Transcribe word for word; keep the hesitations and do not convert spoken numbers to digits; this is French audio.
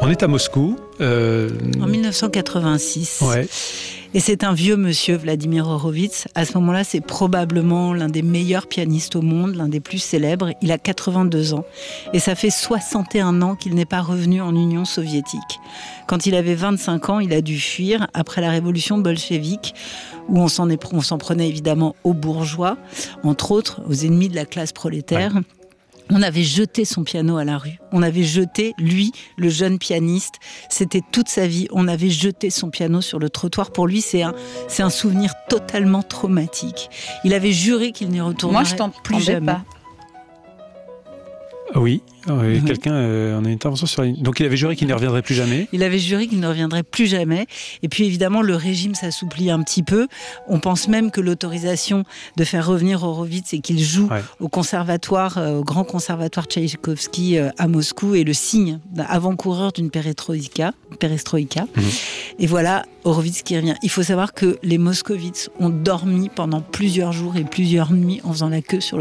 On est à Moscou. Euh... En dix-neuf cent quatre-vingt-six. Ouais. Et c'est un vieux monsieur, Vladimir Horowitz. À ce moment-là, c'est probablement l'un des meilleurs pianistes au monde, l'un des plus célèbres. Il a quatre-vingt-deux ans. Et ça fait soixante et un ans qu'il n'est pas revenu en Union soviétique. Quand il avait vingt-cinq ans, il a dû fuir après la révolution bolchevique, où on s'en, est, on s'en prenait évidemment aux bourgeois, entre autres aux ennemis de la classe prolétaire. Ouais. On avait jeté son piano à la rue. On avait jeté, lui, le jeune pianiste. C'était toute sa vie. On avait jeté son piano sur le trottoir. Pour lui, c'est un, c'est un souvenir totalement traumatique. Il avait juré qu'il n'y retournerait Moi, je t'en plus jamais. Pas. Oui, oui. Quelqu'un, euh, on a une intervention sur la ligne. Donc il avait juré qu'il ne reviendrait plus jamais. Il avait juré qu'il ne reviendrait plus jamais. Et puis évidemment, le régime s'assouplit un petit peu. On pense même que l'autorisation de faire revenir Horowitz et qu'il joue ouais. au conservatoire, euh, au grand conservatoire Tchaïkovski euh, à Moscou est le signe avant-coureur d'une perestroïka. perestroïka. Mmh. Et voilà, Horowitz qui revient. Il faut savoir que les moscovites ont dormi pendant plusieurs jours et plusieurs nuits en faisant la queue sur le